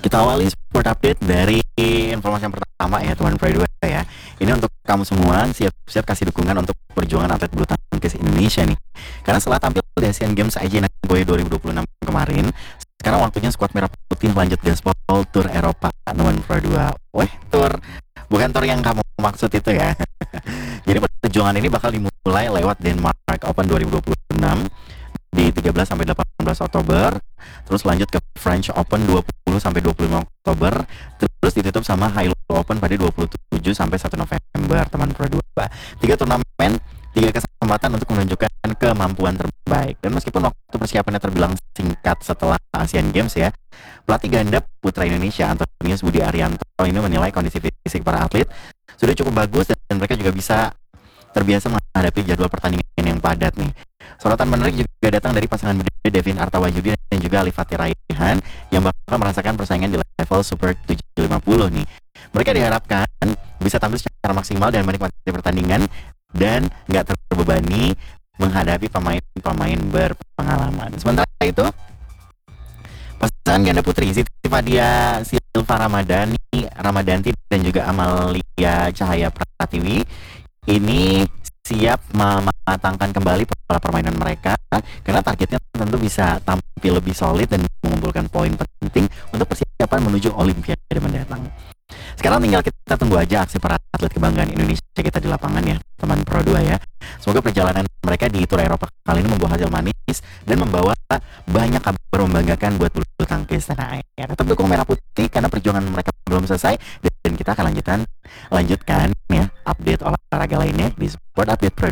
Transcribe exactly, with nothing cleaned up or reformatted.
Kita awali sport update dari informasi yang pertama ya teman Pro dua ya. Ini untuk kamu semua, siap-siap kasih dukungan untuk perjuangan atlet bulu tangkis Indonesia nih. Karena setelah tampil di Asian Games I J Nagoya dua ribu dua puluh enam kemarin, sekarang waktunya skuad merah putih lanjut gaspol Tour Eropa teman Pro dua. Weh, tour bukan tour yang kamu maksud itu ya. Jadi perjuangan ini bakal dimulai lewat Denmark Open dua ribu dua puluh enam di tiga belas sampai delapan belas Oktober, terus lanjut ke French Open dua puluh sampai dua puluh lima Oktober, terus ditutup sama Hilo Open pada dua puluh tujuh sampai satu November teman Pro dua. Tiga turnamen, tiga kesempatan untuk menunjukkan kemampuan terbaik. Dan meskipun waktu persiapannya terbilang singkat setelah Asian Games ya, pelatih ganda putra Indonesia Antonius Budi Arianto ini menilai kondisi fisik para atlet sudah cukup bagus dan mereka juga bisa terbiasa menghadapi jadwal pertandingan yang padat nih. Sorotan menarik juga datang dari pasangan muda Devin Artawayudi dan juga Alifati Raihan yang bakal merasakan persaingan di level Super tujuh lima puluh nih. Mereka diharapkan bisa tampil secara maksimal dan menikmati pertandingan dan nggak terbebani menghadapi pemain-pemain berpengalaman. Sementara itu, pasangan ganda putri Siti Fadia Silva Ramadhani, Ramadanti dan juga Amalia Cahaya Pratiwi ini siap mematangkan kembali pola permainan mereka karena targetnya tentu bisa tampil lebih solid dan mengumpulkan poin penting untuk persiapan menuju Olimpiade mendatang. Sekarang tinggal kita tunggu aja aksi para atlet kebanggaan Indonesia kita di lapangan ya teman Pro dua ya. Semoga perjalanan mereka di Tour Eropa kali ini membawa hasil manis dan membawa banyak kabar membanggakan buat bulu tangkis tanah air. Tetap dukung merah putih karena perjuangan mereka belum selesai dan kita akan lanjutkan lanjutkan ya update olahraga lainnya di Sport Update Pro dua.